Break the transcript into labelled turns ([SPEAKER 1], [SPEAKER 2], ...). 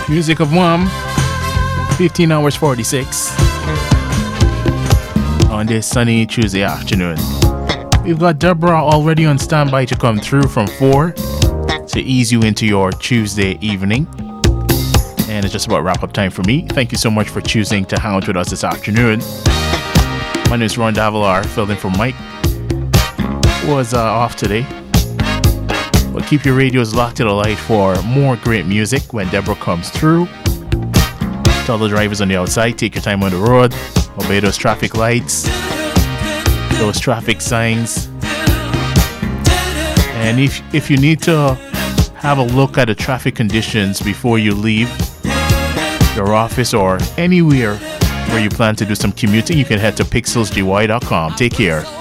[SPEAKER 1] Music of Wham, 15 hours 46 on this sunny Tuesday afternoon. We've got Deborah already on standby to come through from 4 to ease you into your Tuesday evening. And it's just about wrap up time for me. Thank you so much for choosing to hang out with us this afternoon. My name is Ron Davalar, filled in for Mike, who was off today. But keep your radios locked to the light for more great music when Deborah comes through. Tell the drivers on the outside, take your time on the road, obey those traffic lights, those traffic signs. And if you need to have a look at the traffic conditions before you leave your office or anywhere where you plan to do some commuting, you can head to pixelsgy.com. Take care.